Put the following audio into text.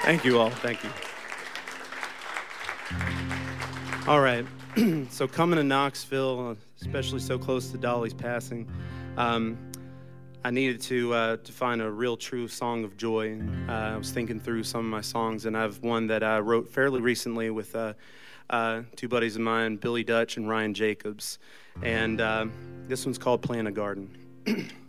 Thank you all. Thank you. All right. So coming to Knoxville, especially so close to Dolly's passing, I needed to find a real true song of joy. And I was thinking through some of my songs, and I have one that I wrote fairly recently with two buddies of mine, Billy Dutch and Ryan Jacobs. And this one's called Plant a Garden.